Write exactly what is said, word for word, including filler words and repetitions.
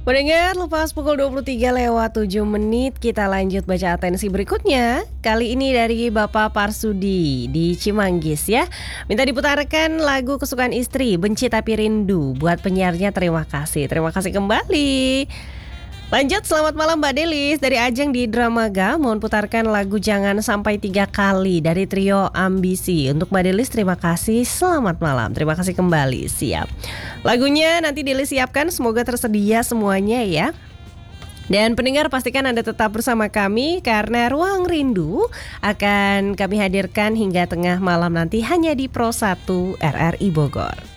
Mendengar lepas pukul dua puluh tiga lewat tujuh menit, kita lanjut baca atensi berikutnya. Kali ini dari Bapak Parsudi di Cimanggis ya. Minta diputarkan lagu kesukaan istri, Benci Tapi Rindu. Buat penyiarnya terima kasih. Terima kasih kembali. Lanjut, selamat malam Mbak Delis dari Ajeng di Dramaga. Mohon putarkan lagu Jangan Sampai Tiga Kali dari trio Ambisi. Untuk Mbak Delis terima kasih, selamat malam. Terima kasih kembali, siap. Lagunya nanti Delis siapkan, semoga tersedia semuanya ya. Dan pendengar pastikan Anda tetap bersama kami karena Ruang Rindu akan kami hadirkan hingga tengah malam nanti hanya di Pro satu R R I Bogor.